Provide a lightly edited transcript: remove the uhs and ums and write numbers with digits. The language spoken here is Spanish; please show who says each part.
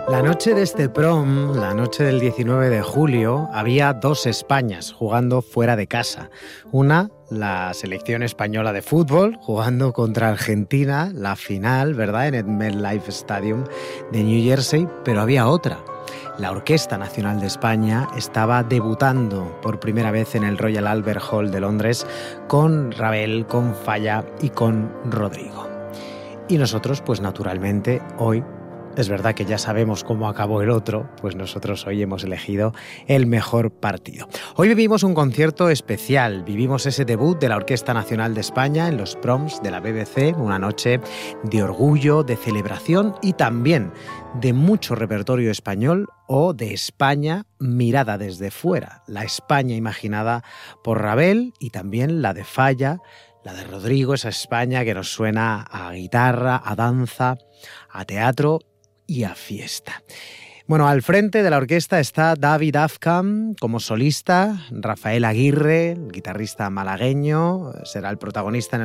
Speaker 1: La noche de este prom, la noche del 19 de julio, había dos Españas jugando fuera de casa. Una, la selección española de fútbol, jugando contra Argentina, la final, ¿verdad?, en el MetLife Stadium de New Jersey, pero había otra. La Orquesta Nacional de España estaba debutando por primera vez en el Royal Albert Hall de Londres con Ravel, con Falla y con Rodrigo. Y nosotros, pues naturalmente, hoy, es verdad que ya sabemos cómo acabó el otro, pues nosotros hoy hemos elegido el mejor partido. Hoy vivimos un concierto especial, vivimos ese debut de la Orquesta Nacional de España en los proms de la BBC, una noche de orgullo, de celebración y también de mucho repertorio español o de España mirada desde fuera, la España imaginada por Ravel y también la de Falla, la de Rodrigo, esa España que nos suena a guitarra, a danza, a teatro y a fiesta. Bueno, al frente de la orquesta está David Afkam como solista, Rafael Aguirre, guitarrista malagueño, será el protagonista en